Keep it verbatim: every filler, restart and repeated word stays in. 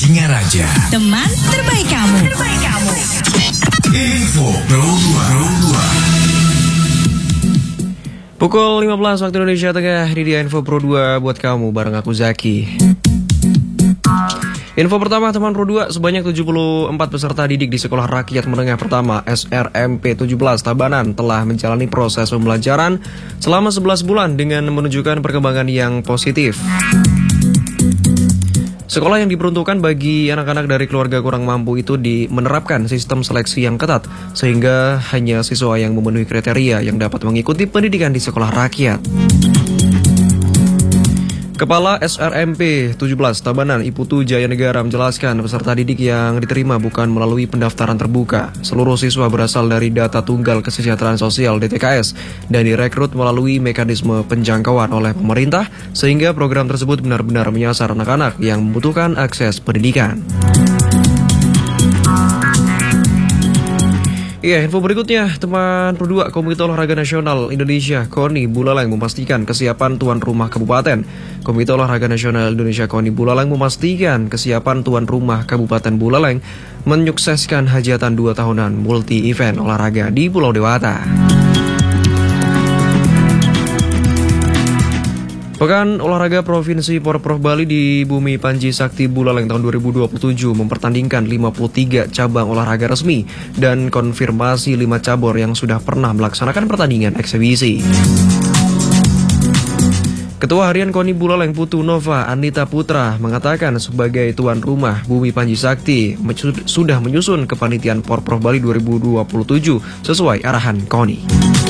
Singaraja, teman terbaik kamu. Terbaik kamu. Info Pro dua. Pukul lima belas waktu Indonesia Tengah, ini dia Info Pro dua buat kamu bareng aku Zaki. Info pertama teman Pro dua, sebanyak tujuh puluh empat peserta didik di Sekolah Rakyat Menengah Pertama S R M P tujuh belas Tabanan telah menjalani proses pembelajaran selama sebelas bulan dengan menunjukkan perkembangan yang positif. Sekolah yang diperuntukkan bagi anak-anak dari keluarga kurang mampu itu di menerapkan sistem seleksi yang ketat, sehingga hanya siswa yang memenuhi kriteria yang dapat mengikuti pendidikan di sekolah rakyat. Kepala S R M P tujuh belas Tabanan, Iputu Jaya Negara menjelaskan peserta didik yang diterima bukan melalui pendaftaran terbuka. Seluruh siswa berasal dari data tunggal kesejahteraan sosial D T K S dan direkrut melalui mekanisme penjangkauan oleh pemerintah, sehingga program tersebut benar-benar menyasar anak-anak yang membutuhkan akses pendidikan. Iya, info berikutnya, teman Pro dua, Komite Olahraga Nasional Indonesia KONI Buleleng memastikan kesiapan tuan rumah kabupaten. Komite Olahraga Nasional Indonesia KONI Buleleng memastikan kesiapan tuan rumah Kabupaten Buleleng menyukseskan hajatan dua tahunan multi event olahraga di Pulau Dewata. Pekan Olahraga Provinsi Porprov Bali di Bumi Panji Sakti Buleleng tahun dua ribu dua puluh tujuh mempertandingkan lima puluh tiga cabang olahraga resmi dan konfirmasi lima cabur yang sudah pernah melaksanakan pertandingan eksebisi. Ketua Harian KONI Buleleng Putu Nova Anita Putra mengatakan sebagai tuan rumah Bumi Panji Sakti sudah menyusun kepanitiaan Porprov Bali dua ribu dua puluh tujuh sesuai arahan KONI.